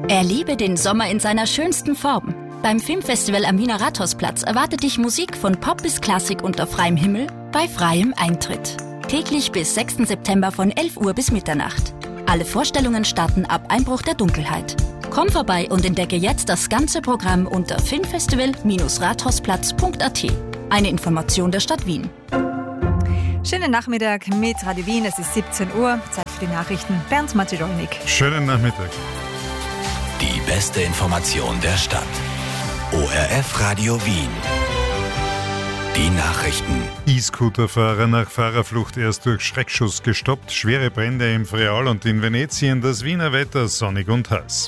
Erlebe den Sommer in seiner schönsten Form. Beim Filmfestival am Wiener Rathausplatz erwartet dich Musik von Pop bis Klassik unter freiem Himmel bei freiem Eintritt. Täglich bis 6. September von 11 Uhr bis Mitternacht. Alle Vorstellungen starten ab Einbruch der Dunkelheit. Komm vorbei und entdecke jetzt das ganze Programm unter filmfestival-rathausplatz.at. Eine Information der Stadt Wien. Schönen Nachmittag mit Radio Wien. Es ist 17 Uhr. Zeit für die Nachrichten. Bernd Maciejolnik. Schönen Nachmittag. Die beste Information der Stadt. ORF Radio Wien. Die Nachrichten. E-Scooter-Fahrer nach Fahrerflucht erst durch Schreckschuss gestoppt. Schwere Brände im Friaul und in Venetien. Das Wiener Wetter sonnig und heiß.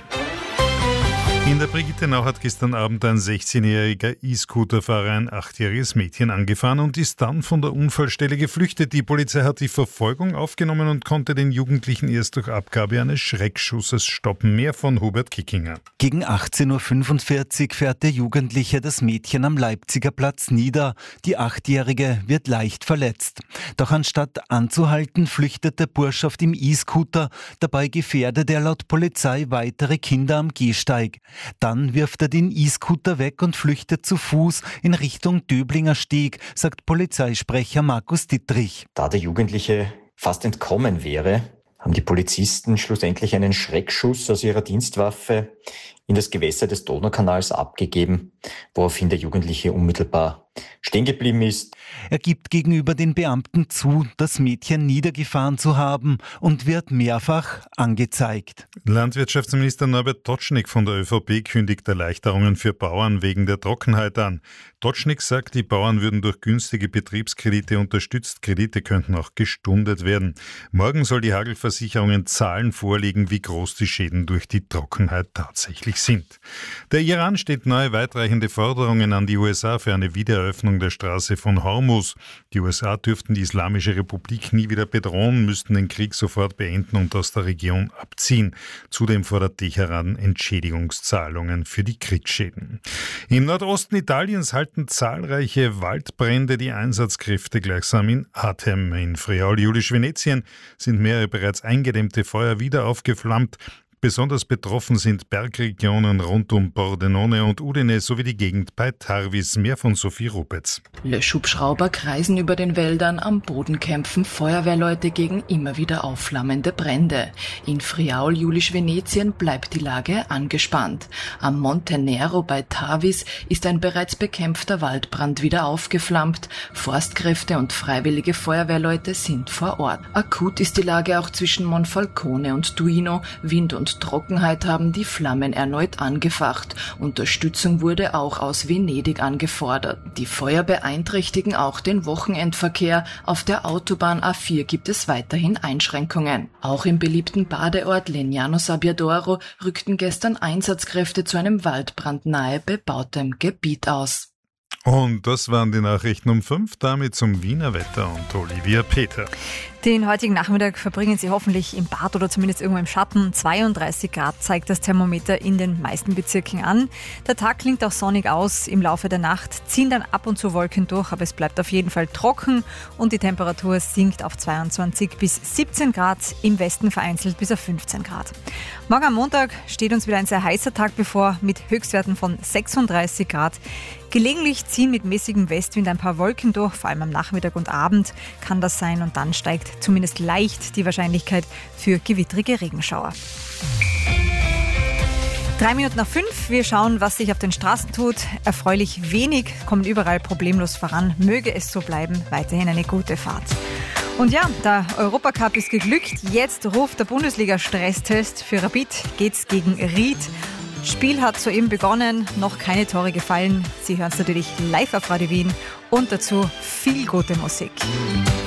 In der Brigittenau hat gestern Abend ein 16-jähriger E-Scooter-Fahrer ein 8-jähriges Mädchen angefahren und ist dann von der Unfallstelle geflüchtet. Die Polizei hat die Verfolgung aufgenommen und konnte den Jugendlichen erst durch Abgabe eines Schreckschusses stoppen. Mehr von Hubert Kickinger. Gegen 18.45 Uhr fährt der Jugendliche das Mädchen am Leipziger Platz nieder. Die 8-Jährige wird leicht verletzt. Doch anstatt anzuhalten, flüchtet der Bursch auf dem E-Scooter. Dabei gefährdet er laut Polizei weitere Kinder am Gehsteig. Dann wirft er den E-Scooter weg und flüchtet zu Fuß in Richtung Döblinger Steg, sagt Polizeisprecher Markus Dittrich. Da der Jugendliche fast entkommen wäre, haben die Polizisten schlussendlich einen Schreckschuss aus ihrer Dienstwaffe in das Gewässer des Donaukanals abgegeben, woraufhin der Jugendliche unmittelbar stehen geblieben ist. Er gibt gegenüber den Beamten zu, das Mädchen niedergefahren zu haben und wird mehrfach angezeigt. Landwirtschaftsminister Norbert Totschnig von der ÖVP kündigt Erleichterungen für Bauern wegen der Trockenheit an. Totschnig sagt, die Bauern würden durch günstige Betriebskredite unterstützt. Kredite könnten auch gestundet werden. Morgen soll die Hagelversicherung in Zahlen vorlegen, wie groß die Schäden durch die Trockenheit tatsächlich sind. Der Iran stellt neue weitreichende Forderungen an die USA für eine Wiedereröffnung der Straße von Hormuz. Die USA dürften die Islamische Republik nie wieder bedrohen, müssten den Krieg sofort beenden und aus der Region abziehen. Zudem fordert Teheran Entschädigungszahlungen für die Kriegsschäden. Im Nordosten Italiens halten zahlreiche Waldbrände die Einsatzkräfte gleichsam in Atem. In Friaul-Julisch-Venetien sind mehrere bereits eingedämmte Feuer wieder aufgeflammt. Besonders betroffen sind Bergregionen rund um Pordenone und Udine sowie die Gegend bei Tarvis. Mehr von Sophie Rupetz. Löschhubschrauber kreisen über den Wäldern, am Boden kämpfen Feuerwehrleute gegen immer wieder aufflammende Brände. In Friaul-Julisch-Venetien bleibt die Lage angespannt. Am Monte Nero bei Tarvis ist ein bereits bekämpfter Waldbrand wieder aufgeflammt. Forstkräfte und freiwillige Feuerwehrleute sind vor Ort. Akut ist die Lage auch zwischen Monfalcone und Duino. Wind und Trockenheit haben die Flammen erneut angefacht. Unterstützung wurde auch aus Venedig angefordert. Die Feuer beeinträchtigen auch den Wochenendverkehr. Auf der Autobahn A4 gibt es weiterhin Einschränkungen. Auch im beliebten Badeort Legnano Sabbiadoro rückten gestern Einsatzkräfte zu einem Waldbrand nahe bebautem Gebiet aus. Und das waren die Nachrichten um 5, damit zum Wiener Wetter und Olivia Peter. Den heutigen Nachmittag verbringen Sie hoffentlich im Bad oder zumindest irgendwo im Schatten. 32 Grad zeigt das Thermometer in den meisten Bezirken an. Der Tag klingt auch sonnig aus. Im Laufe der Nacht ziehen dann ab und zu Wolken durch, aber es bleibt auf jeden Fall trocken und die Temperatur sinkt auf 22 bis 17 Grad, im Westen vereinzelt bis auf 15 Grad. Morgen am Montag steht uns wieder ein sehr heißer Tag bevor mit Höchstwerten von 36 Grad. Gelegentlich ziehen mit mäßigem Westwind ein paar Wolken durch, vor allem am Nachmittag und Abend kann das sein und dann steigt zumindest leicht die Wahrscheinlichkeit für gewittrige Regenschauer. 5:03. Wir schauen, was sich auf den Straßen tut. Erfreulich wenig, kommen überall problemlos voran. Möge es so bleiben. Weiterhin eine gute Fahrt. Und ja, der Europacup ist geglückt. Jetzt ruft der Bundesliga-Stresstest. Für Rapid geht's gegen Ried. Spiel hat soeben begonnen, noch keine Tore gefallen. Sie hören es natürlich live auf Radio Wien und dazu viel gute Musik.